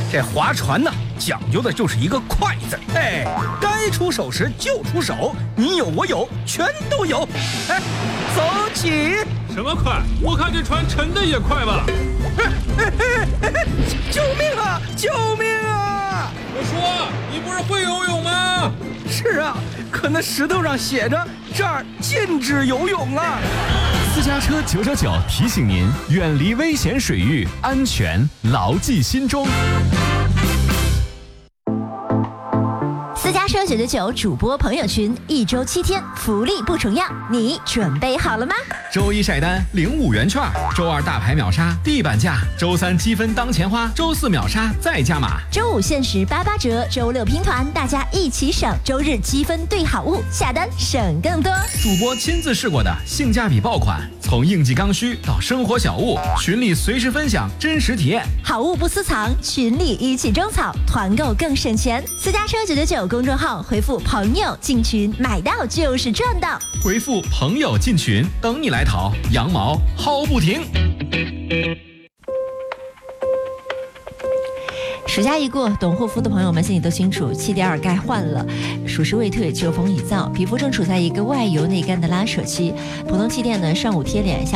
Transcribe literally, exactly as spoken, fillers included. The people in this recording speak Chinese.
这划船呢，讲究的就是一个快字。哎，该出手时就出手，你有我有，全都有。哎，走起！ 什么快？我看这船沉的也快吧？ 救命啊！救命啊！ 我说，你不是会游泳吗？ 是啊，可那石头上写着这儿禁止游泳啊。 私家车九九九提醒您，远离危险水域，安全牢记心中。 私家车九九九主播朋友群，一周七天，福利不重样，你准备好了吗？ 周一晒单领五元券，周二大牌秒杀地板价，周三积分当钱花，周四秒杀再加码， 周五限时八八折，周六拼团，大家一起省，周日积分兑好物，下单省更多。 主播亲自试过的性价比爆款，从应季刚需到生活小物，群里随时分享真实体验， 好物不私藏，群里一起种草，团购更省钱。私家车九九九公众号回复朋友进群，买到就是赚到。 回复朋友进群，等你来淘，羊毛薅不停。 暑假一过，懂护肤的朋友们心里都清楚，气垫该换了。暑湿未退，秋风已燥，皮肤正处在一个外油内干的拉扯期。普通气垫呢，上午贴脸，下